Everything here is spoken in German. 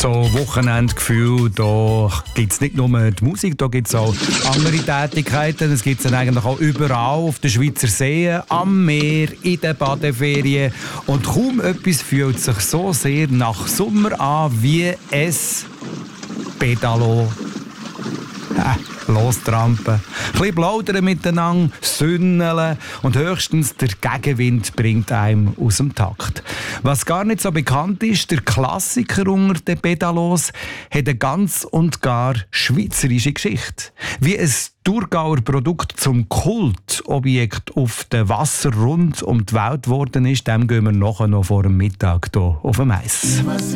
So Wochenendgefühl, da gibt es nicht nur die Musik, da gibt es auch andere Tätigkeiten. Es gibt es eigentlich auch überall auf den Schweizer Seen, am Meer, in den Badeferien. Und kaum etwas fühlt sich so sehr nach Sommer an wie es Pedalo. Lostrampen, ein bisschen plaudern miteinander, sünneln und höchstens der Gegenwind bringt einem aus dem Takt. Was gar nicht so bekannt ist, der Klassiker unter den Pedalos hat eine ganz und gar schweizerische Geschichte. Wie ein Thurgauer Produkt zum Kultobjekt auf dem Wasser rund um die Welt geworden ist, dem gehen wir nachher noch vor dem Mittag hier auf dem Eis.